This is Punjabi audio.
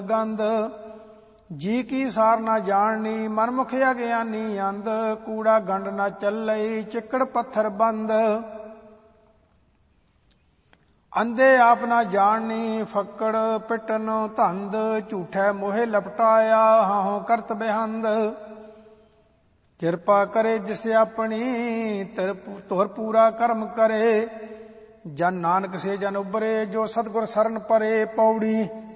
ਗੰਧ। ਜੀ ਕੀ ਸਾਰ ਨਾ ਜਾਣਨੀ ਮਨਮੁਖ ਅਗਿਆਨੀ ਅੰਧ। ਕੂੜਾ ਗੰਢ ਨਾ ਚੱਲਈ ਚਿੱਕੜ ਪੱਥਰ ਬੰਦ। ਅੰਧੇ ਆਪ ਨਾ ਜਾਣਨੀ ਫੱਕੜ ਪਿੱਟਨ ਧੰਦ। ਝੂਠੈ ਮੋਹਿ ਲਪਟਾਇਆ ਹਾਹੋਂ ਕਰਤ ਬੇਹੰਦ। ਕਿਰਪਾ ਕਰੇ ਜਿਸ ਆਪਣੀ ਤੁਰ ਪੂਰਾ ਕਰਮ ਕਰੇ। ਜਨ ਨਾਨਕ ਸੇ ਜਨ ਉਬਰੇ ਜੋ ਸਤਿਗੁਰ ਸਰਨ ਪਰੇ। ਪੌੜੀ।